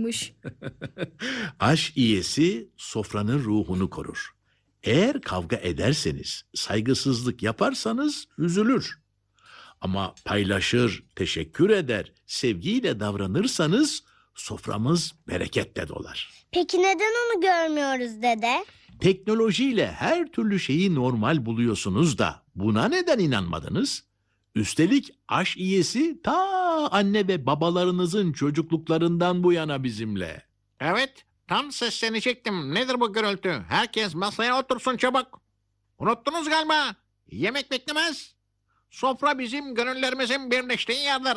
varmış. Aş iyesi sofranın ruhunu korur. Eğer kavga ederseniz, saygısızlık yaparsanız üzülür. Ama paylaşır, teşekkür eder, sevgiyle davranırsanız soframız bereketle dolar. Peki neden onu görmüyoruz dede? Teknolojiyle her türlü şeyi normal buluyorsunuz da buna neden inanmadınız? Üstelik aş iyesi ta anne ve babalarınızın çocukluklarından bu yana bizimle. Evet, tam seslenecektim. Nedir bu gürültü? Herkes masaya otursun çabuk. Unuttunuz galiba. Yemek beklemez. Sofra bizim gönüllerimizin birleştiği yerdir.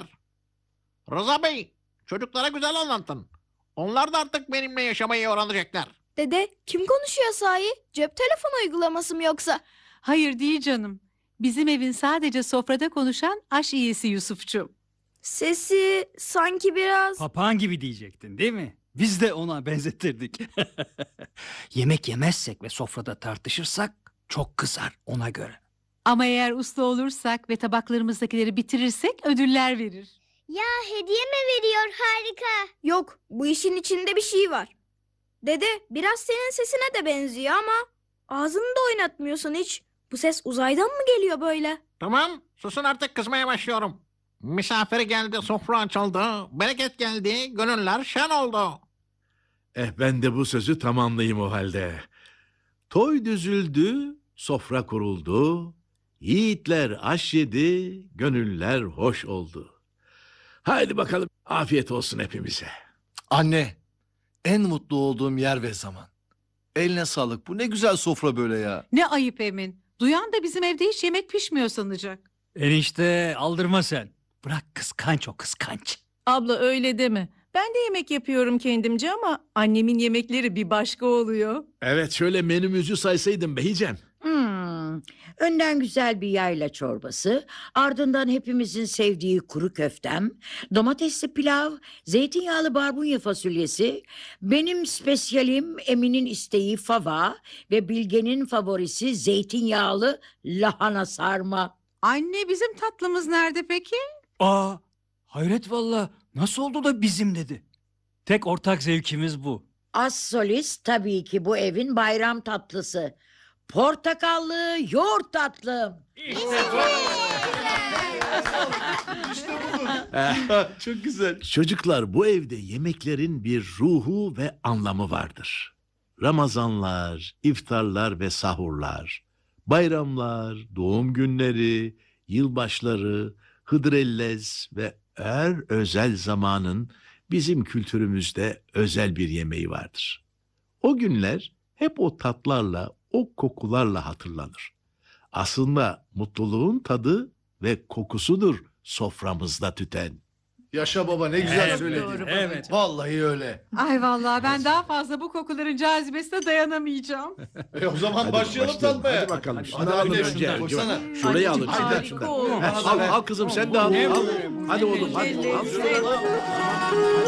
Rıza Bey, çocuklara güzel anlatın. Onlar da artık benimle yaşamayı öğrenecekler. Dede, kim konuşuyor sahi? Cep telefonu uygulaması mı yoksa? Hayır değil canım. Bizim evin sadece sofrada konuşan aş iyisi Yusufçum. Sesi sanki biraz... Papağan gibi diyecektin değil mi? Biz de ona benzetirdik. Yemek yemezsek ve sofrada tartışırsak çok kızar ona göre. Ama eğer usta olursak ve tabaklarımızdakileri bitirirsek ödüller verir. Ya hediye mi veriyor? Harika. Yok, bu işin içinde bir şey var. Dede, biraz senin sesine de benziyor ama ağzını da oynatmıyorsun hiç. Bu ses uzaydan mı geliyor böyle? Tamam, susun artık, kızmaya başlıyorum. Misafiri geldi, sofra açıldı, bereket geldi, gönüller şen oldu. Ben de bu sözü tamamlayayım o halde. Toy düzüldü, sofra kuruldu, yiğitler aş yedi, gönüller hoş oldu. Haydi bakalım, afiyet olsun hepimize. Anne, en mutlu olduğum yer ve zaman. Eline sağlık. Bu ne güzel sofra böyle ya. Ne ayıp Emin. Duyan da bizim evde hiç yemek pişmiyor sanacak. Enişte aldırma sen. Bırak kıskanç o kıskanç. Abla öyle deme. Ben de yemek yapıyorum kendimce ama annemin yemekleri bir başka oluyor. Evet, şöyle menümüzü saysaydım Behicem. Önden güzel bir yayla çorbası, ardından hepimizin sevdiği kuru köftem, domatesli pilav, zeytinyağlı barbunya fasulyesi, benim spesyalim Emin'in isteği fava ve Bilge'nin favorisi zeytinyağlı lahana sarma. Anne, bizim tatlımız nerede peki? Aa, hayret valla. Nasıl oldu da bizim dedi. Tek ortak zevkimiz bu. Az solist tabii ki bu evin bayram tatlısı. Portakallı yoğurt tatlım. Çok güzel. Çocuklar, bu evde yemeklerin bir ruhu ve anlamı vardır. Ramazanlar, iftarlar ve sahurlar, bayramlar, doğum günleri, yılbaşları, hıdrellez ve her özel zamanın bizim kültürümüzde özel bir yemeği vardır. O günler hep o tatlarla, o kokularla hatırlanır. Aslında mutluluğun tadı ve kokusudur soframızda tüten. Yaşa baba, ne güzel Evet, söyledin. doğru evet. Vallahi öyle. Ay vallahi ben daha fazla bu kokuların cazibesine dayanamayacağım. O zaman başlayalım tatmaya. Hadi bakalım. Hadi, Şunu hadi alın anne, önce. şundan koysana. Şurayı alın. Harika Şuradan. olmuş. Al, al kızım, sen de al. Al. Hadi oğlum, hadi. Al.